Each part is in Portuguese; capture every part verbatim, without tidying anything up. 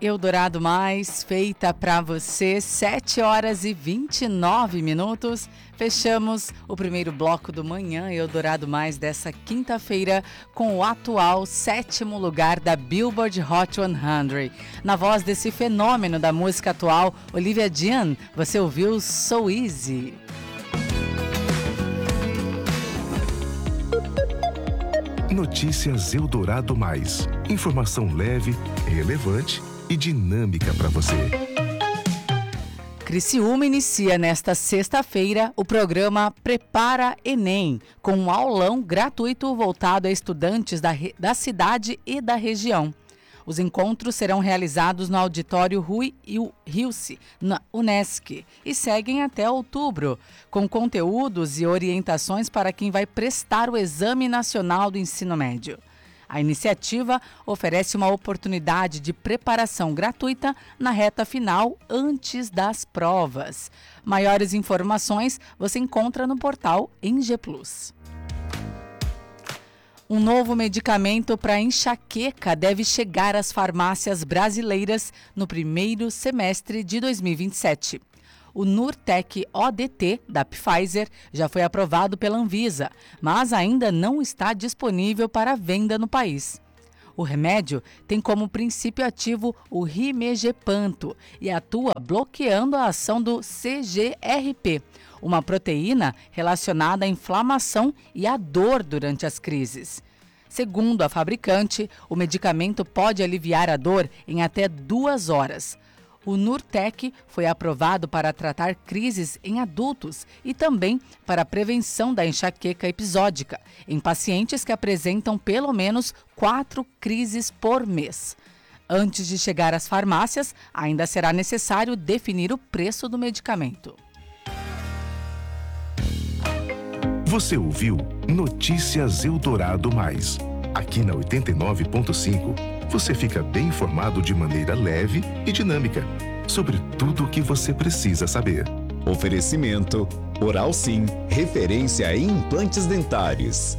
Eldorado Mais, feita para você, sete horas e vinte e nove minutos. Fechamos o primeiro bloco do Manhã Eldorado Mais dessa quinta-feira com o atual sétimo lugar da Billboard Hot cem. Na voz desse fenômeno da música atual, Olivia Dean, você ouviu So Easy. Notícias Eldorado Mais. Informação leve, relevante e dinâmica para você. Criciúma inicia nesta sexta-feira o programa Prepara Enem, com um aulão gratuito voltado a estudantes da, da cidade e da região. Os encontros serão realizados no auditório Rui Hilse, na Unesc, e seguem até outubro, com conteúdos e orientações para quem vai prestar o Exame Nacional do Ensino Médio. A iniciativa oferece uma oportunidade de preparação gratuita na reta final antes das provas. Maiores informações você encontra no portal Enge Plus. Um novo medicamento para enxaqueca deve chegar às farmácias brasileiras no primeiro semestre de dois mil e vinte e sete. O Nurtec O D T da Pfizer já foi aprovado pela Anvisa, mas ainda não está disponível para venda no país. O remédio tem como princípio ativo o rimegepanto e atua bloqueando a ação do C G R P, uma proteína relacionada à inflamação e à dor durante as crises. Segundo a fabricante, o medicamento pode aliviar a dor em até duas horas. O Nurtec foi aprovado para tratar crises em adultos e também para a prevenção da enxaqueca episódica, em pacientes que apresentam pelo menos quatro crises por mês. Antes de chegar às farmácias, ainda será necessário definir o preço do medicamento. Você ouviu Notícias Eldorado Mais. Aqui na oitenta e nove ponto cinco, você fica bem informado de maneira leve e dinâmica sobre tudo o que você precisa saber. Oferecimento Oral Sim, referência em implantes dentários.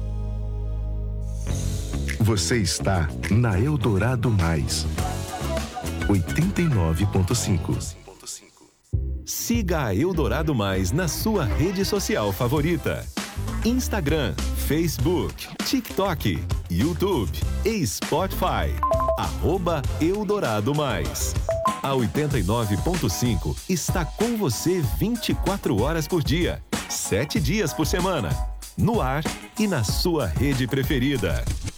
Você está na Eldorado Mais, oitenta e nove ponto cinco. Siga a Eldorado Mais na sua rede social favorita: Instagram, Facebook, TikTok, YouTube e Spotify. Arroba Eldorado Mais. A oitenta e nove ponto cinco está com você vinte e quatro horas por dia, sete dias por semana. No ar e na sua rede preferida.